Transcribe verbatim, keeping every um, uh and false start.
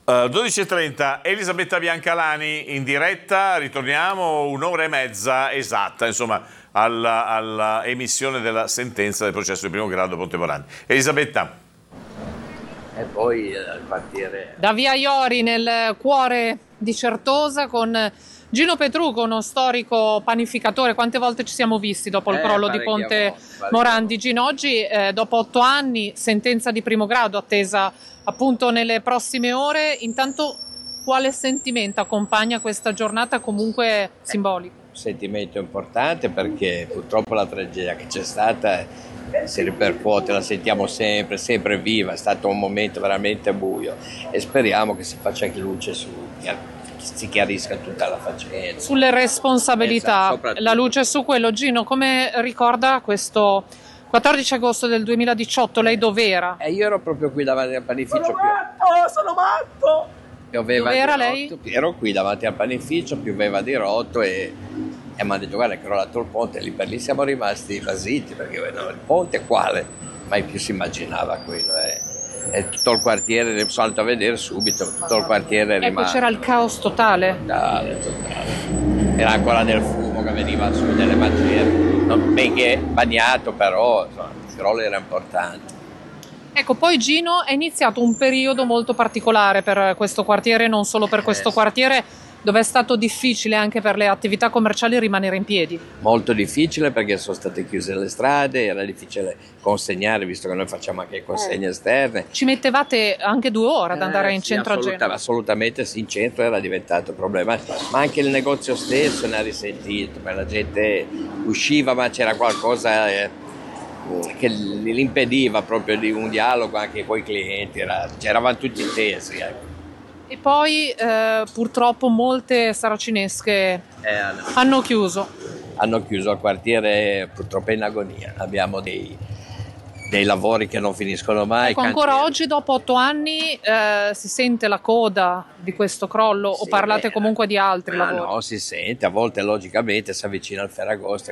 Uh, dodici e trenta, Elisabetta Biancalani in diretta, ritorniamo un'ora e mezza esatta, insomma, alla, alla emissione della sentenza del processo di primo grado Ponte Morandi. Elisabetta. E poi al quartiere... Da Via Iori, nel cuore di Certosa, con Gino Petrucco, uno storico panificatore. Quante volte ci siamo visti dopo il Eh, crollo di Ponte volte, Morandi? Gino, oggi, eh, dopo otto anni, sentenza di primo grado attesa appunto nelle prossime ore. Intanto, quale sentimento accompagna questa giornata comunque simbolica? Un sentimento importante, perché purtroppo la tragedia che c'è stata si ripercuote, la sentiamo sempre, sempre viva. È stato un momento veramente buio e speriamo che si faccia anche luce su, si chiarisca tutta la faccenda. Sulle responsabilità, Esatto, la luce su quello. Gino, come ricorda questo quattordici agosto del duemiladiciotto? Lei dov'era? E io ero proprio qui davanti al panificio. Sono matto, sono matto! Pioveva Dov'era di lei? rotto, ero qui davanti al panificio, pioveva di rotto e, e mi hanno detto: guarda, è crollato il ponte. Lì per lì siamo rimasti basiti, perché no, il ponte quale? Mai più si immaginava quello. Eh. E tutto il quartiere, sono andato a vedere subito, tutto il quartiere è Ecco, rimasto. c'era il caos totale. Totale, totale. Era ancora nel fumo che veniva su delle macerie, non benché bagnato, però insomma, il crollo era importante. Ecco, poi Gino, è iniziato un periodo molto particolare per questo quartiere, non solo per questo Eh, quartiere, dove è stato difficile anche per le attività commerciali rimanere in piedi. Molto difficile, perché sono state chiuse le strade, era difficile consegnare, visto che noi facciamo anche consegne esterne. Ci mettevate anche due ore ad andare Eh, in sì, centro a assoluta- Genova. Assolutamente sì, in centro era diventato un problema, ma anche il negozio stesso ne ha risentito, perché la gente usciva ma c'era qualcosa eh, che li impediva proprio di un dialogo anche con i clienti, era, c'eravamo tutti tesi. Ecco. E poi eh, purtroppo molte saracinesche Eh, hanno, hanno chiuso. hanno chiuso il quartiere, purtroppo è in agonia, abbiamo dei, dei lavori che non finiscono mai. Ecco, ancora cantieri. oggi, dopo otto anni, eh, si sente la coda di questo crollo o Sì, parlate beh, comunque di altri ma lavori? no, si sente, a volte logicamente si avvicina al Ferragosto,